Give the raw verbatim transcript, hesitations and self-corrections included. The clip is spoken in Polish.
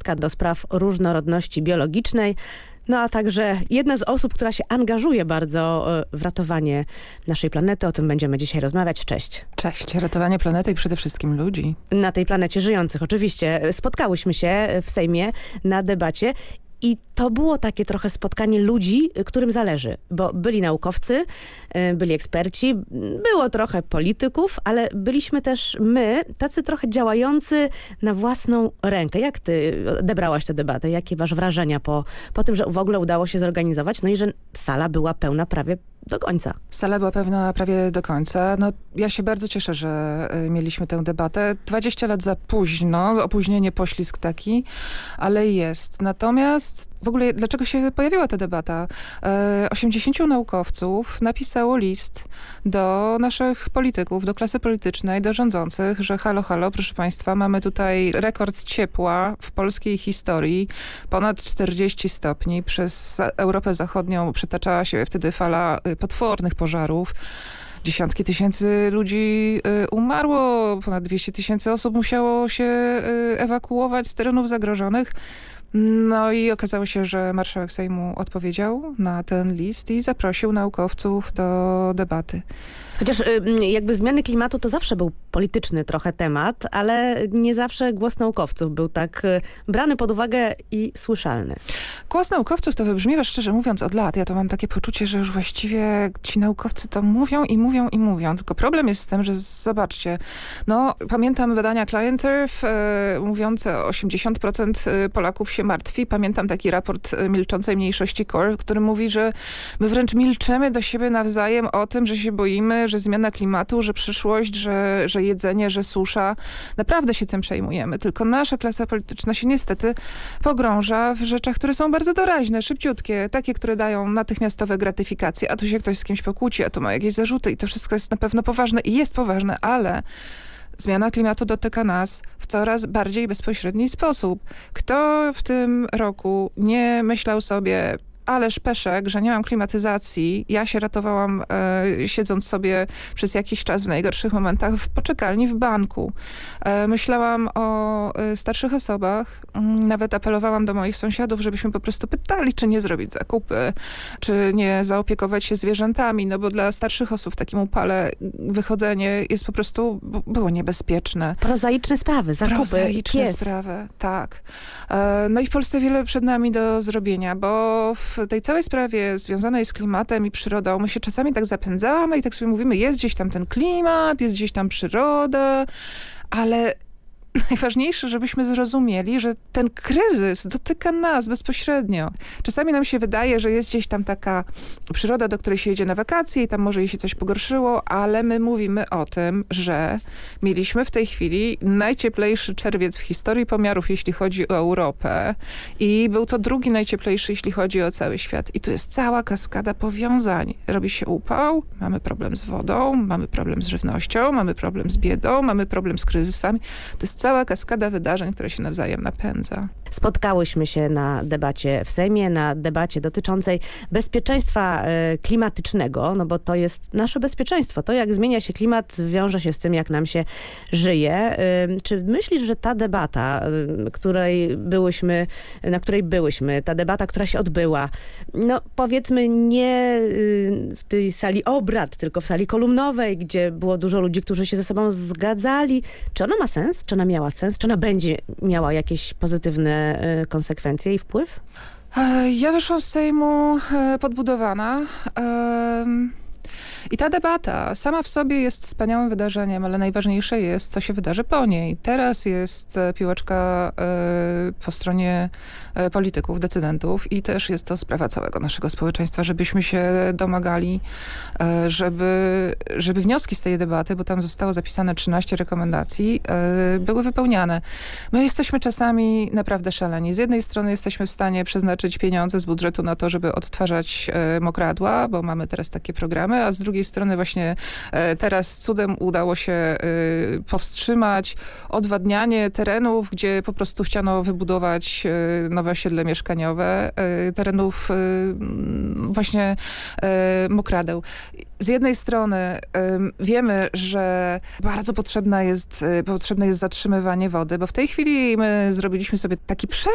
aktywistka do spraw różnorodności biologicznej, no a także jedna z osób, która się angażuje bardzo w ratowanie naszej planety. O tym będziemy dzisiaj rozmawiać. Cześć. Cześć. Ratowanie planety i przede wszystkim ludzi. Na tej planecie żyjących, oczywiście. Spotkałyśmy się w Sejmie na debacie. I to było takie trochę spotkanie ludzi, którym zależy, bo byli naukowcy, byli eksperci, było trochę polityków, ale byliśmy też my, tacy trochę działający na własną rękę. Jak ty odebrałaś tę debatę? Jakie masz wrażenia po, po tym, że w ogóle udało się zorganizować? No i że sala była pełna prawie do końca. Sala była pełna prawie do końca. No, ja się bardzo cieszę, że y, mieliśmy tę debatę. dwadzieścia lat za późno, opóźnienie, poślizg taki, ale jest. Natomiast w ogóle dlaczego się pojawiła ta debata? E, osiemdziesięciu naukowców napisało list do naszych polityków, do klasy politycznej, do rządzących, że halo, halo, proszę państwa, mamy tutaj rekord ciepła w polskiej historii. Ponad czterdzieści stopni. Przez Europę Zachodnią przetaczała się wtedy fala potwornych pożarów. Dziesiątki tysięcy ludzi y, umarło, ponad dwieście tysięcy osób musiało się y, ewakuować z terenów zagrożonych. No i okazało się, że marszałek Sejmu odpowiedział na ten list i zaprosił naukowców do debaty. Chociaż jakby zmiany klimatu to zawsze był polityczny trochę temat, ale nie zawsze głos naukowców był tak brany pod uwagę i słyszalny. Głos naukowców to wybrzmiewa, szczerze mówiąc, od lat. Ja to mam takie poczucie, że już właściwie ci naukowcy to mówią i mówią i mówią. Tylko problem jest z tym, że zobaczcie, no pamiętam badania Client Earth e, mówiące osiemdziesiąt procent Polaków się martwi. Pamiętam taki raport milczącej mniejszości Core, który mówi, że my wręcz milczymy do siebie nawzajem o tym, że się boimy, że zmiana klimatu, że przyszłość, że, że jedzenie, że susza. Naprawdę się tym przejmujemy. Tylko nasza klasa polityczna się niestety pogrąża w rzeczach, które są bardzo doraźne, szybciutkie, takie, które dają natychmiastowe gratyfikacje, a tu się ktoś z kimś pokłóci, a tu ma jakieś zarzuty i to wszystko jest na pewno poważne i jest poważne, ale zmiana klimatu dotyka nas w coraz bardziej bezpośredni sposób. Kto w tym roku nie myślał sobie, ależ peszek, że nie mam klimatyzacji. Ja się ratowałam e, siedząc sobie przez jakiś czas w najgorszych momentach w poczekalni w banku. E, myślałam o e, starszych osobach. Nawet apelowałam do moich sąsiadów, żebyśmy po prostu pytali, czy nie zrobić zakupy, czy nie zaopiekować się zwierzętami, no bo dla starszych osób w takim upale wychodzenie jest po prostu, było niebezpieczne. Prozaiczne sprawy, zakupy, Prozaiczne pies. sprawy, tak. E, no i w Polsce wiele przed nami do zrobienia, bo w w tej całej sprawie związanej z klimatem i przyrodą my się czasami tak zapędzamy i tak sobie mówimy, jest gdzieś tam ten klimat, jest gdzieś tam przyroda, ale najważniejsze, żebyśmy zrozumieli, że ten kryzys dotyka nas bezpośrednio. Czasami nam się wydaje, że jest gdzieś tam taka przyroda, do której się jedzie na wakacje i tam może jej się coś pogorszyło, ale my mówimy o tym, że mieliśmy w tej chwili najcieplejszy czerwiec w historii pomiarów, jeśli chodzi o Europę i był to drugi najcieplejszy, jeśli chodzi o cały świat. I tu jest cała kaskada powiązań. Robi się upał, mamy problem z wodą, mamy problem z żywnością, mamy problem z biedą, mamy problem z kryzysami. To jest cała kaskada wydarzeń, która się nawzajem napędza. Spotkałyśmy się na debacie w Sejmie, na debacie dotyczącej bezpieczeństwa y, klimatycznego, no bo to jest nasze bezpieczeństwo. To, jak zmienia się klimat, wiąże się z tym, jak nam się żyje. Y, czy myślisz, że ta debata, y, której byłyśmy, na której byłyśmy, ta debata, która się odbyła, no powiedzmy nie y, w tej sali obrad, tylko w sali kolumnowej, gdzie było dużo ludzi, którzy się ze sobą zgadzali, czy ona ma sens? Czy ona miała sens? Czy ona będzie miała jakieś pozytywne y, konsekwencje i wpływ? Ja wyszłam z Sejmu podbudowana. I ta debata sama w sobie jest wspaniałym wydarzeniem, ale najważniejsze jest, co się wydarzy po niej. Teraz jest piłeczka po stronie polityków, decydentów i też jest to sprawa całego naszego społeczeństwa, żebyśmy się domagali, żeby, żeby wnioski z tej debaty, bo tam zostało zapisane trzynaście rekomendacji, były wypełniane. My jesteśmy czasami naprawdę szaleni. Z jednej strony jesteśmy w stanie przeznaczyć pieniądze z budżetu na to, żeby odtwarzać mokradła, bo mamy teraz takie programy, a z drugiej strony właśnie teraz cudem udało się powstrzymać odwadnianie terenów, gdzie po prostu chciano wybudować nowe osiedle mieszkaniowe, terenów właśnie mokradeł. Z jednej strony wiemy, że bardzo potrzebna jest, potrzebne jest zatrzymywanie wody, bo w tej chwili my zrobiliśmy sobie taki przepis